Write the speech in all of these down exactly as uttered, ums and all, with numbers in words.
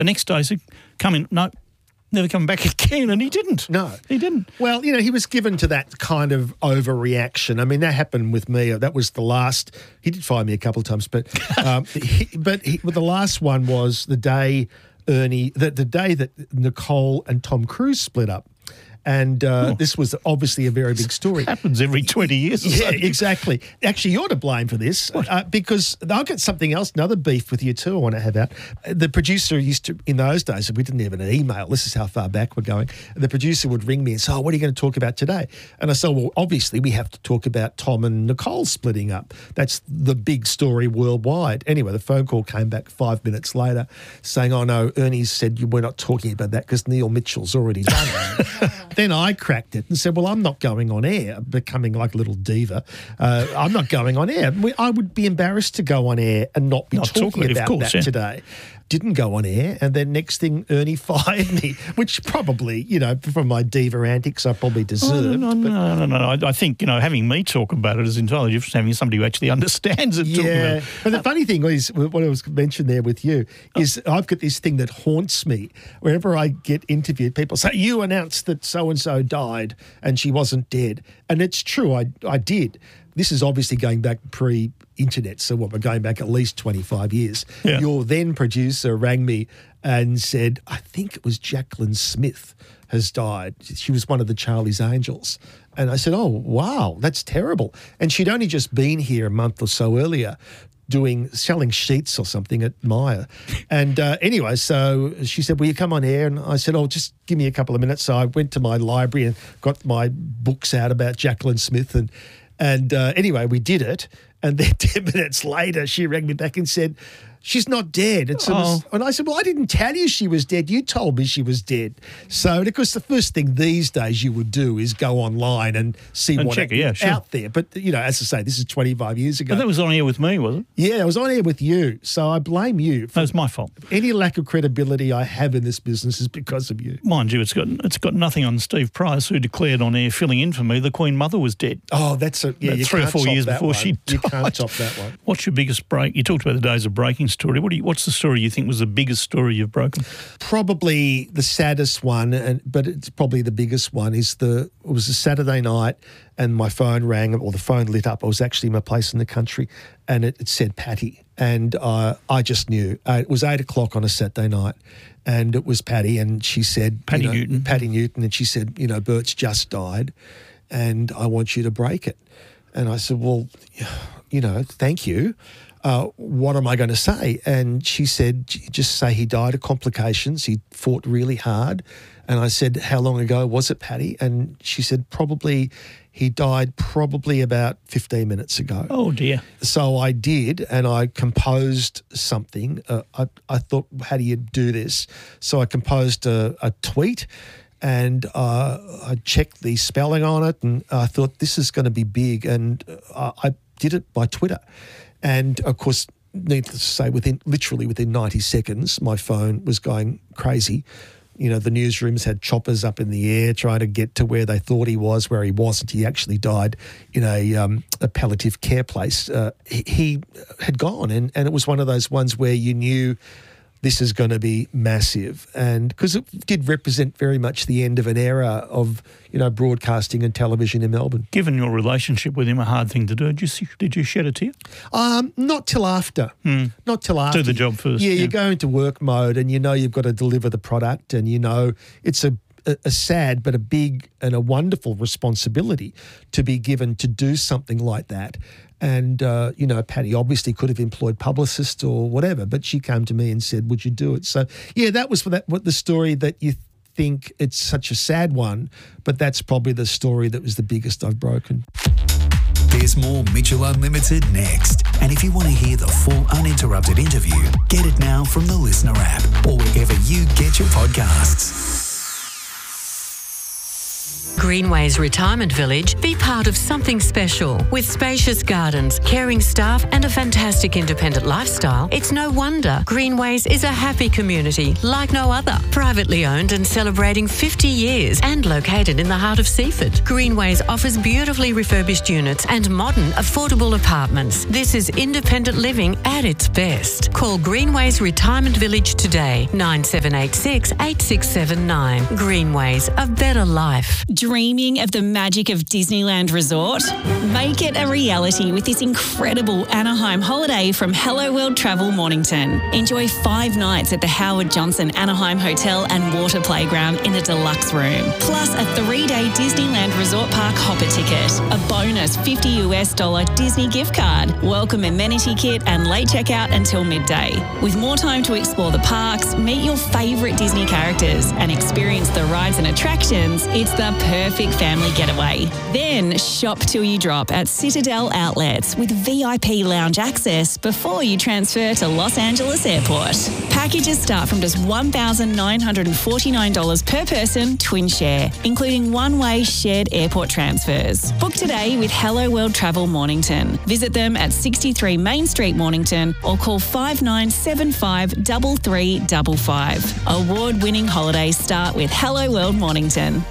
The next day he said, come in. No, never come back again. And he didn't. No. He didn't. Well, you know, he was given to that kind of overreaction. I mean, that happened with me. That was the last. He did fire me a couple of times, but um, he, but he, well, the last one was the day Ernie, the, the day that Nicole and Tom Cruise split up. And uh, oh. this was obviously a very big story. It happens every twenty years or Yeah, so. exactly. Actually, you're to blame for this uh, because I've got something else, another beef with you too I want to have out. The producer used to, in those days, we didn't have an email. This is how far back we're going. The producer would ring me and say, oh, what are you going to talk about today? And I said, well, obviously we have to talk about Tom and Nicole splitting up. That's the big story worldwide. Anyway, the phone call came back five minutes later saying, oh, no, Ernie said you we're not talking about that because Neil Mitchell's already done it. Then I cracked it and said, well, I'm not going on air, becoming like a little diva. Uh, I'm not going on air. We, I would be embarrassed to go on air and not be Not talking talking, of about course, that yeah. today. Didn't go on air, and then next thing, Ernie fired me, which probably, you know, from my diva antics, I probably deserved. Oh, no, no, no, no, no, no. I, I think, you know, having me talk about it is entirely different from having somebody who actually understands it. talking about Yeah, it. but the funny thing is, what I was mentioned there with you, is I've got this thing that haunts me. Whenever I get interviewed, people say, you announced that so-and-so died and she wasn't dead. And it's true, I, I did. This is obviously going back pre-internet, so what, we're going back at least twenty-five years. Yeah. Your then producer rang me and said, I think it was Jacqueline Smith has died. She was one of the Charlie's Angels. And I said, oh, wow, that's terrible. And she'd only just been here a month or so earlier doing, selling sheets or something at Myer. And uh, anyway, so she said, will you come on air? And I said, oh, just give me a couple of minutes. So I went to my library and got my books out about Jacqueline Smith. And, and uh, anyway, we did it. And then ten minutes later, she rang me back and said, she's not dead. And, so Oh. was, and I said, well, I didn't tell you she was dead. You told me she was dead. So, of course, the first thing these days you would do is go online and see And what check is it, yeah, sure. out there. But, you know, as I say, this is twenty-five years ago. But that was on air with me, was it? Yeah, I was on air with you. So I blame you. That For was my fault. any lack of credibility I have in this business is because of you. Mind you, it's got it's got nothing on Steve Price, who declared on air, filling in for me, the Queen Mother was dead. Oh, that's a, yeah, About you three or can't four top years that before one. she You died. can't top that one. What's your biggest break? You talked about the days of breaking story. What do you, what's the story you think was the biggest story you've broken? Probably the saddest one, and but it's probably the biggest one, is the, it was a Saturday night and my phone rang, or the phone lit up. I was actually in my place in the country and it, it said Patty. And uh, I just knew. Uh, it was eight o'clock on a Saturday night and it was Patty, and she said... Patty you know, Newton. Patty Newton, and she said, you know, Bert's just died and I want you to break it. And I said, well, you know, thank you. Uh, what am I going to say? And she said, just say he died of complications. He fought really hard. And I said, how long ago was it, Patty? And she said, probably, he died probably about fifteen minutes ago. Oh, dear. So I did, and I composed something. Uh, I, I thought, how do you do this? So I composed a, a tweet, and uh, I checked the spelling on it, and I thought, this is going to be big. And uh, I did it by Twitter. And, of course, needless to say, within literally within ninety seconds, my phone was going crazy. You know, the newsrooms had choppers up in the air trying to get to where they thought he was, where he wasn't. He actually died in a, um, a palliative care place. Uh, he, he had gone, and, and it was one of those ones where you knew this is going to be massive. And because it did represent very much the end of an era of, you know, broadcasting and television in Melbourne. Given your relationship with him, a hard thing to do, did you, did you shed a tear? Um, not till after. Not till after. Do the job first, Yeah, yeah. you go into work mode and you know you've got to deliver the product, and you know it's a, a, a sad but a big and a wonderful responsibility to be given to do something like that. And, uh, you know, Patty obviously could have employed publicists or whatever, but she came to me and said, would you do it? So, yeah, that was that, what the story that you think it's such a sad one, but that's probably the story that was the biggest I've broken. There's more Mitchell Unlimited next. And if you want to hear the full uninterrupted interview, get it now from the Listener app or wherever you get your podcasts. Greenways Retirement Village, be part of something special. With spacious gardens, caring staff and a fantastic independent lifestyle, it's no wonder Greenways is a happy community like no other. Privately owned and celebrating fifty years and located in the heart of Seaford. Greenways offers beautifully refurbished units and modern, affordable apartments. This is independent living at its best. Call Greenways Retirement Village today, nine seven eight six, eight six seven nine. Greenways, a better life. Dreaming of the magic of Disneyland Resort? Make it a reality with this incredible Anaheim holiday from Hello World Travel Mornington. Enjoy five nights at the Howard Johnson Anaheim Hotel and Water Playground in a deluxe room. Plus a three-day Disneyland Resort Park hopper ticket. A bonus fifty US dollar Disney gift card. Welcome amenity kit and late checkout until midday. With more time to explore the parks, meet your favourite Disney characters and experience the rides and attractions, it's the perfect family getaway. Then shop till you drop at Citadel Outlets with V I P lounge access before you transfer to Los Angeles Airport. Packages start from just one thousand nine hundred forty-nine dollars per person, twin share, including one-way shared airport transfers. Book today with Hello World Travel Mornington. Visit them at sixty-three Main Street, Mornington, or call five nine seven five, three three five five. Award-winning holidays start with Hello World Mornington.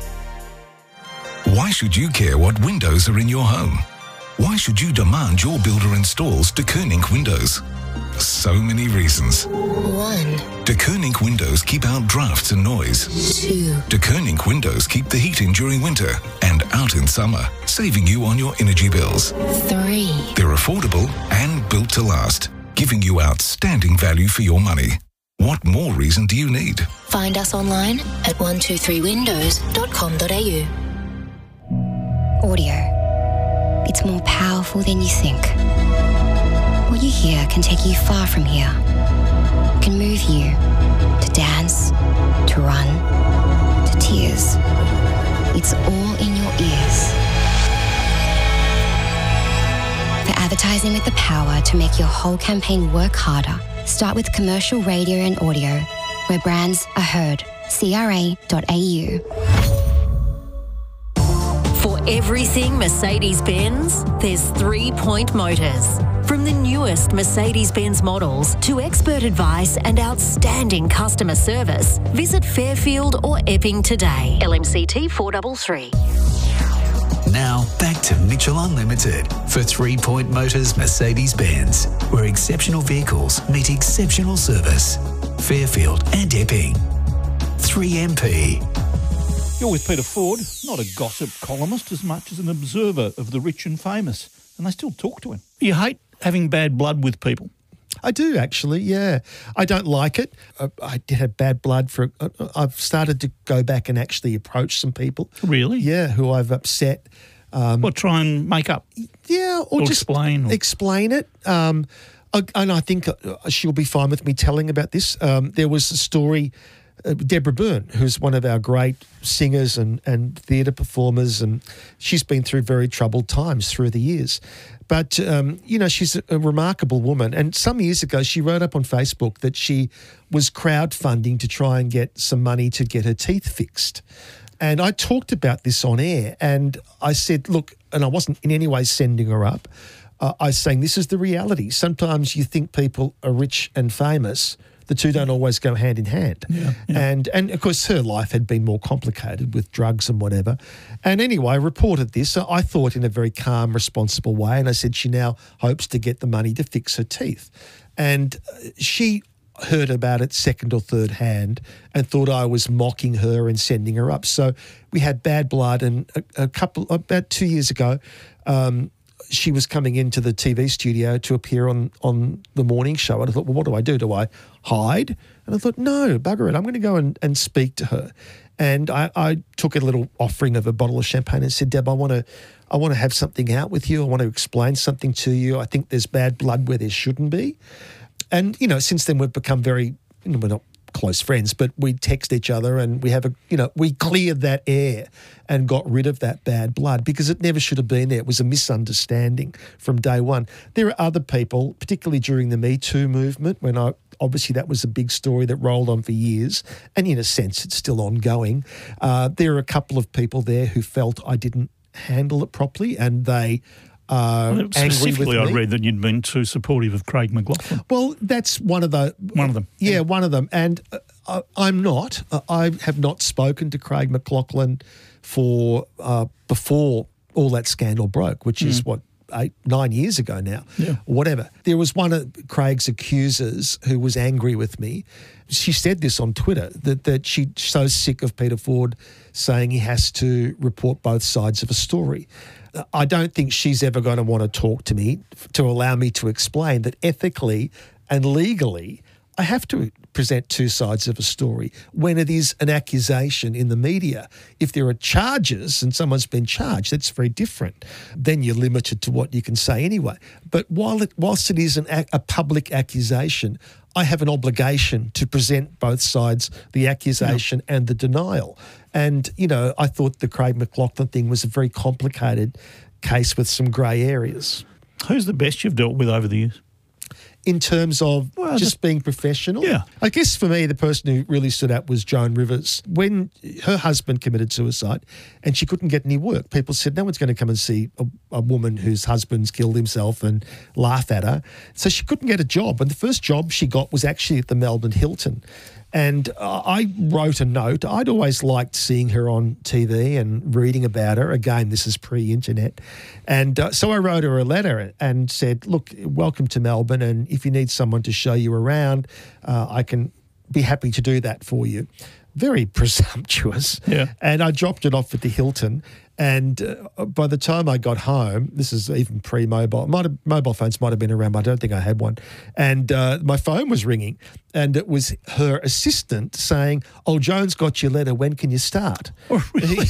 Why should you care what windows are in your home? Why should you demand your builder installs De Koning windows? So many reasons. One. De Koning windows keep out drafts and noise. Two. De Koning windows keep the heat in during winter and out in summer, saving you on your energy bills. Three. They're affordable and built to last, giving you outstanding value for your money. What more reason do you need? Find us online at one two three windows dot com dot a u. Audio. It's more powerful than you think. What you hear can take you far from here. It can move you to dance, to run, to tears. It's all in your ears. For advertising with the power to make your whole campaign work harder, start with commercial radio and audio, where brands are heard. C R A dot A U. For everything Mercedes-Benz, there's Three Point Motors. From the newest Mercedes-Benz models to expert advice and outstanding customer service, visit Fairfield or Epping today. L M C T four three three. Now, back to Mitchell Unlimited for Three Point Motors Mercedes-Benz, where exceptional vehicles meet exceptional service. Fairfield and Epping. three M P. You're with Peter Ford, not a gossip columnist as much as an observer of the rich and famous, and they still talk to him. You hate having bad blood with people. I do, actually, yeah. I don't like it. I, I did have bad blood for... Uh, I've started to go back and actually approach some people. Really? Yeah, who I've upset. Um, Well, try and make up. yeah, or, Or just explain, or- Explain it. Um, I, and I think uh, she'll be fine with me telling about this. Um, there was a story... Uh, Deborah Byrne, who's one of our great singers and, and theatre performers, and she's been through very troubled times through the years. But, um, you know, she's a, a remarkable woman. And some years ago, she wrote up on Facebook that she was crowdfunding to try and get some money to get her teeth fixed. And I talked about this on air, and I said, look, and I wasn't in any way sending her up. Uh, I was saying this is the reality. Sometimes you think people are rich and famous. The two don't always go hand in hand. Yeah, yeah. And, and of course, her life had been more complicated with drugs and whatever. And anyway, I reported this. So I thought in a very calm, responsible way. And I said she now hopes to get the money to fix her teeth. And she heard about it second or third hand and thought I was mocking her and sending her up. So we had bad blood. And a, a couple, about two years ago, um, she was coming into the T V studio to appear on, on the morning show. And I thought, well, what do I do? Do I hide? And I thought, no, bugger it. I'm going to go and, and speak to her. And I, I took a little offering of a bottle of champagne and said, Deb, I want to I want to have something out with you. I want to explain something to you. I think there's bad blood where there shouldn't be. And, you know, since then we've become very, you know, we're not close friends, but we text each other and we have a, you know, we cleared that air and got rid of that bad blood because it never should have been there. It was a misunderstanding from day one. There are other people, particularly during the Me Too movement, when I, obviously that was a big story that rolled on for years, and in a sense it's still ongoing. Uh, there are a couple of people there who felt I didn't handle it properly, and they uh, well, angry specifically, with me. I read that you'd been too supportive of Craig McLachlan. Well, that's one of the One of them. Yeah, yeah. one of them. And uh, I, I'm not. Uh, I have not spoken to Craig McLachlan for uh, before all that scandal broke, which mm. is what eight, nine years ago now, yeah. or whatever. There was one of Craig's accusers who was angry with me. She said this on Twitter, that, that she's so sick of Peter Ford saying he has to report both sides of a story. I don't think she's ever going to want to talk to me to allow me to explain that ethically and legally I have to present two sides of a story when it is an accusation in the media. If there are charges and someone's been charged, that's very different. Then you're limited to what you can say anyway. But while it, whilst it is an, a public accusation, I have an obligation to present both sides, the accusation yeah. and the denial. And, you know, I thought the Craig McLachlan thing was a very complicated case with some grey areas. Who's the best you've dealt with over the years? In terms of well, just, just being professional? Yeah. I guess for me, the person who really stood out was Joan Rivers. When her husband committed suicide and she couldn't get any work, people said, no one's going to come and see a, a woman whose husband's killed himself and laugh at her. So she couldn't get a job. And the first job she got was actually at the Melbourne Hilton. And uh, I wrote a note. I'd always liked seeing her on T V and reading about her. Again, this is pre-internet. And uh, so I wrote her a letter and said, look, welcome to Melbourne, and if you need someone to show you around, uh, I can be happy to do that for you. Very presumptuous. Yeah. And I dropped it off at the Hilton. And uh, by the time I got home, this is even pre-mobile, might have, mobile phones might have been around, but I don't think I had one. And uh, my phone was ringing, and it was her assistant saying, oh, Joan's got your letter, when can you start? Oh, really?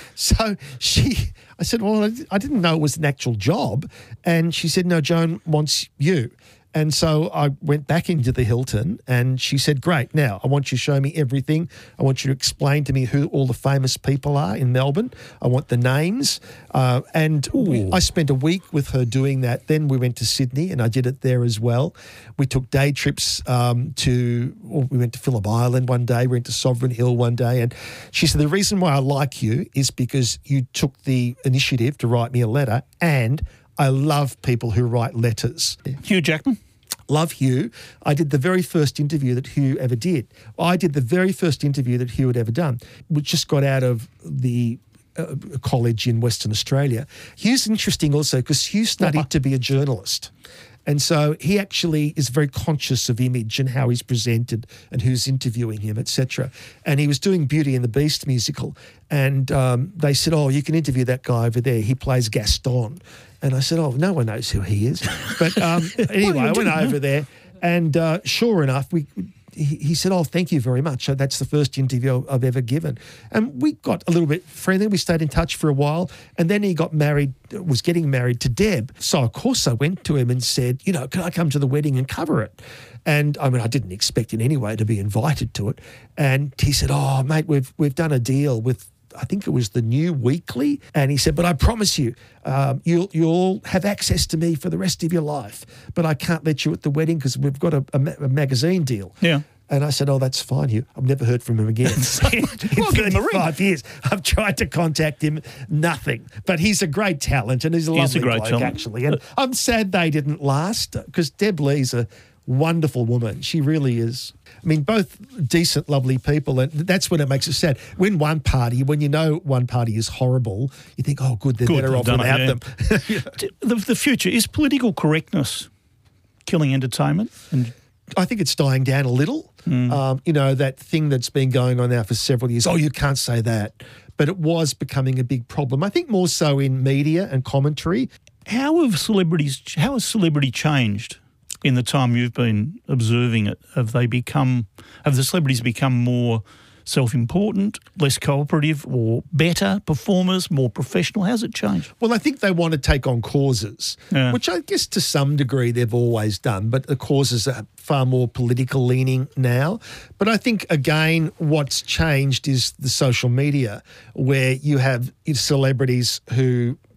So she, I said, well, I, I didn't know it was an actual job. And she said, no, Joan wants you. And so I went back into the Hilton and she said, great, now I want you to show me everything. I want you to explain to me who all the famous people are in Melbourne. I want the names. Uh, and we, I spent a week with her doing that. Then we went to Sydney and I did it there as well. We took day trips um, to, well, we went to Phillip Island one day, we went to Sovereign Hill one day. And she said, the reason why I like you is because you took the initiative to write me a letter, and I love people who write letters. Hugh Jackman? Love Hugh. I did the very first interview that Hugh ever did. I did the very first interview that Hugh had ever done, which just got out of the uh, college in Western Australia. Hugh's interesting also because Hugh studied to be a journalist. And so he actually is very conscious of image and how he's presented and who's interviewing him, et cetera. And he was doing Beauty and the Beast musical. And um, they said, oh, you can interview that guy over there. He plays Gaston. And I said, oh, no one knows who he is. But um, anyway, I went over there and uh, sure enough, we he, he said, oh, thank you very much. So that's the first interview I've ever given. And we got a little bit friendly. We stayed in touch for a while. And then he got married, was getting married to Deb. So, of course, I went to him and said, you know, can I come to the wedding and cover it? And, I mean, I didn't expect in any way to be invited to it. And he said, oh, mate, we've we've done a deal with, I think it was the New Weekly. And he said, but I promise you, um, you'll you'll have access to me for the rest of your life. But I can't let you at the wedding because we've got a, a, ma- a magazine deal. Yeah. And I said, oh, that's fine, Hugh. I've never heard from him again. In Well, give him a ring. thirty-five years, I've tried to contact him, nothing. But he's a great talent and he's a He is lovely a great bloke, talent. actually. And I'm sad they didn't last because Deb Lee's a wonderful woman. She really is. I mean, both decent, lovely people, and that's when it makes it sad. When one party, when you know one party is horrible, you think, oh, good, they're Good, better they've off done without it, them. yeah. the, the future, is political correctness killing entertainment? And I think it's dying down a little. Mm. Um, you know, that thing that's been going on now for several years, oh, you can't say that. But it was becoming a big problem. I think more so in media and commentary. How have celebrities, how has celebrity changed in the time you've been observing it? Have they become, have the celebrities become more self-important, less cooperative, or better performers, more professional? How's it changed? Well, I think they want to take on causes, Yeah. which I guess to some degree they've always done, but the causes are far more political leaning now. But I think, again, what's changed is the social media, where you have celebrities who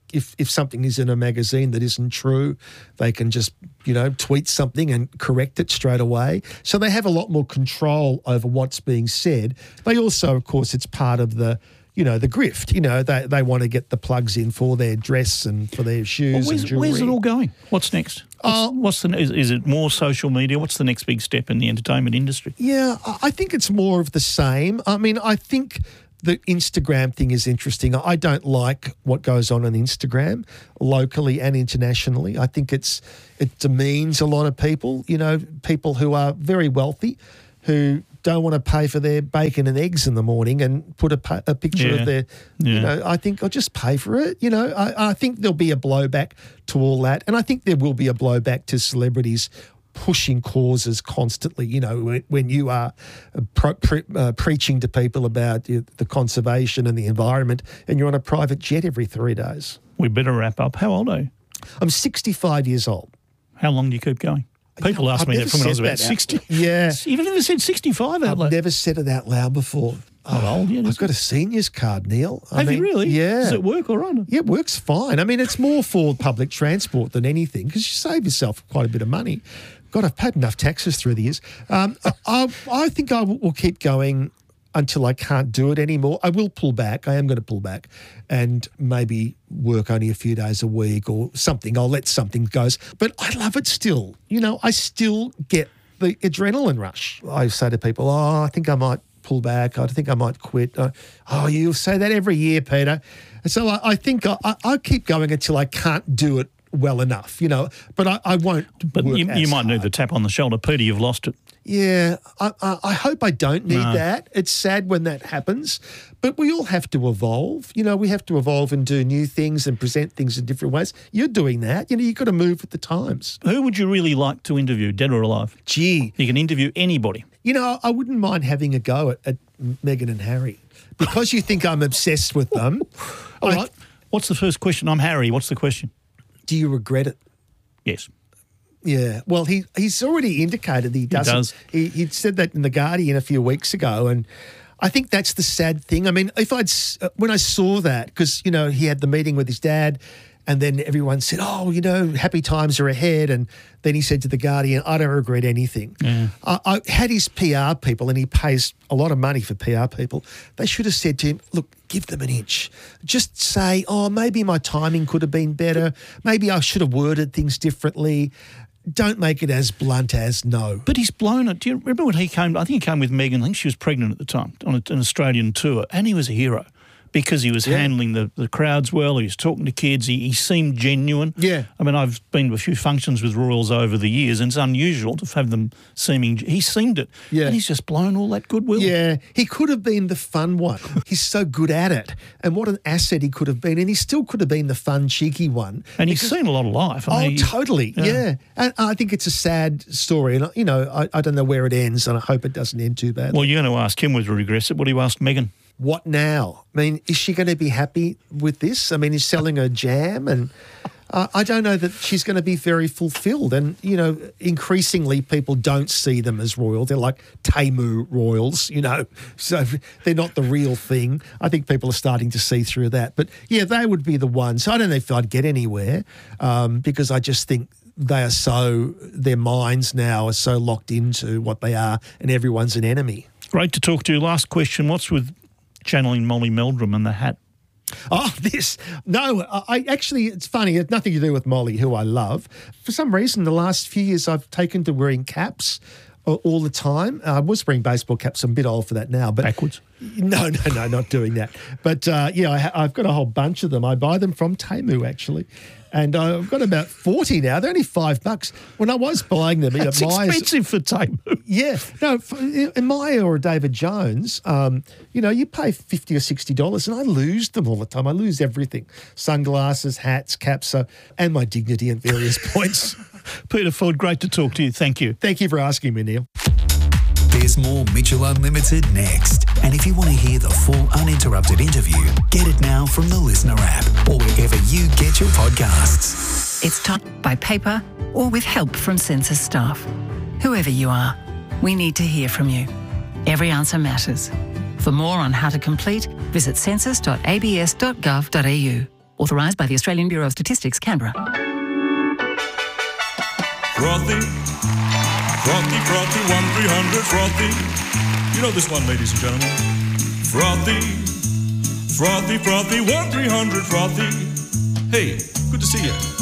if, if something is in a magazine that isn't true, they can just, you know, tweet something and correct it straight away. So they have a lot more control over what's being said. They also, of course, it's part of the, you know, the grift. You know, they, they want to get the plugs in for their dress and for their shoes Well, where's, and jewellery. where's it all going? What's next? What's, Uh, what's the is, is it more social media? What's the next big step in the entertainment industry? Yeah, I I think it's more of the same. I mean, I think the Instagram thing is interesting. I don't like what goes on on Instagram locally and internationally. I think it's it demeans a lot of people, you know, people who are very wealthy, who don't want to pay for their bacon and eggs in the morning and put a, pa- a picture Yeah. of their, you Yeah. know, I think I'll just pay for it. You know, I, I think there'll be a blowback to all that. And I think there will be a blowback to celebrities pushing causes constantly. You know, when, when you are pro, pre, uh, preaching to people about uh, the conservation and the environment and you're on a private jet every three days. We better wrap up. How old are you? I'm sixty-five years old. How long do you keep going? People ask I've me never that from when I was said about that out- sixty. Yeah. You've never said sixty-five out I've loud. never said it out loud before. How old? Yeah, I've got a seniors card, Neil. I Have you mean, really? Yeah. Does it work all right? Yeah, it works fine. I mean, it's more for public transport than anything because you save yourself quite a bit of money. God, I've paid enough taxes through the years. Um, I, I, I think I will, will keep going until I can't do it anymore. I will pull back. I am going to pull back and maybe work only a few days a week or something. I'll let something go. But I love it still. You know, I still get the adrenaline rush. I say to people, oh, I think I might pull back. I think I might quit. Uh, oh, you'll say that every year, Peter. And so I, I think I, I, I keep going until I can't do it well enough, you know, but I, I won't. But work you, as you might need hard. the tap on the shoulder. Peter, you've lost it. Yeah, I, I, I hope I don't need No. that. It's sad when that happens, but we all have to evolve. You know, we have to evolve and do new things and present things in different ways. You're doing that. You know, you've got to move with the times. Who would you really like to interview, dead or alive? Gee, You can interview anybody. you know, I wouldn't mind having a go at, at Meghan and Harry because you think I'm obsessed with them. All I- right. What's the first question? I'm Harry. What's the question? Do you regret it? Yes. Yeah, well, he he's already indicated he doesn't. does. He, he said that in The Guardian a few weeks ago, and I think that's the sad thing. I mean, if I'd s- uh, when I saw that, because you know he had the meeting with his dad, and then everyone said, "Oh, you know, happy times are ahead," and then he said to The Guardian, "I don't regret anything." Yeah. I, I had his P R people, and he pays a lot of money for P R people. They should have said to him, "Look, give them an inch. Just say, oh, maybe my timing could have been better. Maybe I should have worded things differently." Don't make it as blunt as no. But he's blown it. Do you remember when he came? I think he came with Meghan. I think she was pregnant at the time on a, an Australian tour, and he was a hero because he was Yeah. handling the, the crowds well. He was talking to kids. He, he seemed genuine. Yeah. I mean, I've been to a few functions with royals over the years, and it's unusual to have them seeming. He seemed it. Yeah. And he's just blown all that goodwill. Yeah, he could have been the fun one. He's so good at it. And what an asset he could have been. And he still could have been the fun, cheeky one. And he's Because- seen a lot of life. I Oh, mean, he- totally. yeah. Yeah. And I think it's a sad story. And, you know, I, I don't know where it ends, and I hope it doesn't end too badly. Well, you're going to ask him whether he regrets it. What do you ask Meghan? What now? I mean, is she going to be happy with this? I mean, he's selling her jam, and uh, I don't know that she's going to be very fulfilled. And, you know, increasingly people don't see them as royal. They're like Tamu royals, you know, so they're not the real thing. I think people are starting to see through that. But, yeah, they would be the ones. I don't know if I'd get anywhere um, because I just think they are so, their minds now are so locked into what they are, and everyone's an enemy. Great to talk to you. Last question. What's with channeling Molly Meldrum and the hat? Oh, this. No, I I actually, it's funny. It's nothing to do with Molly, who I love. For some reason, the last few years, I've taken to wearing caps a- all the time. I was wearing baseball caps. I'm a bit old for that now. But Backwards? No, no, no, not doing that. But uh, yeah, I ha- I've got a whole bunch of them. I buy them from Temu, actually. And I've got about forty now. They're only five bucks. When I was buying them, It's at Myers, expensive for Tamu. yeah, no, f- in Maya or David Jones, um, you know, you pay fifty or sixty dollars, and I lose them all the time. I lose everything: sunglasses, hats, caps, so, and my dignity at various points. Peter Ford, great to talk to you. Thank you. Thank you for asking me, Neil. There's more Mitchell Unlimited next. And if you want to hear the full uninterrupted interview, get it now from the Listener app or wherever you get your podcasts. It's typed by paper or with help from Census staff. Whoever you are, we need to hear from you. Every answer matters. For more on how to complete, visit census dot a b s dot gov dot a u. Authorised by the Australian Bureau of Statistics, Canberra. Frothy, frothy, frothy, one three hundred frothy. You know this one, ladies and gentlemen. Frothy, frothy, frothy, one three hundred frothy. Hey, good to see you.